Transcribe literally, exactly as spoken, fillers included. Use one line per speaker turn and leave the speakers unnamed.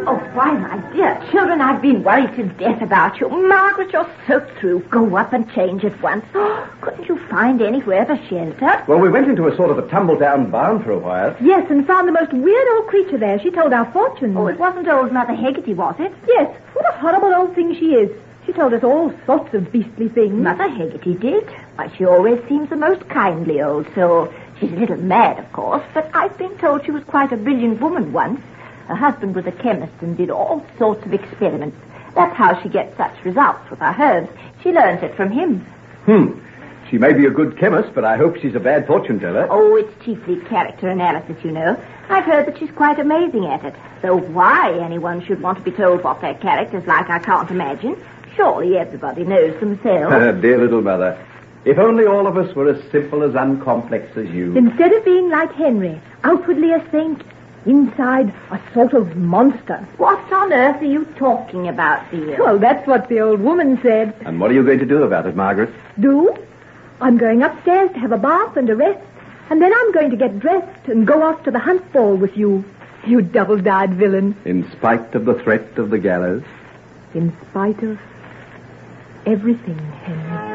Oh, why, my dear children, I've been worried to death about you. Margaret, you're soaked through. Go up and change at once. Oh, couldn't you find anywhere for shelter?
Well, we went into a sort of a tumble-down barn for a while.
Yes, and found the most weird old creature there. She told our fortunes.
Oh, it wasn't old Mother Hegarty, was it?
Yes, what a horrible old thing she is. She told us all sorts of beastly things.
Mother Hegarty did. Why, she always seems the most kindly old soul. She's a little mad, of course, but I've been told she was quite a brilliant woman once. Her husband was a chemist and did all sorts of experiments. That's how she gets such results with her herbs. She learns it from him.
Hmm. She may be a good chemist, but I hope she's a bad fortune teller.
Oh, it's chiefly character analysis, you know. I've heard that she's quite amazing at it. Though why anyone should want to be told what their character's like, I can't imagine. Surely everybody knows themselves.
Dear little mother. If only all of us were as simple, as uncomplex as you.
Instead of being like Henry, outwardly a saint, inside a sort of monster.
What on earth are you talking about, dear?
Well, that's what the old woman said.
And what are you going to do about it, Margaret?
Do? I'm going upstairs to have a bath and a rest, and then I'm going to get dressed and go off to the hunt ball with you, you double-dyed villain.
In spite of the threat of the gallows?
In spite of everything, Henry.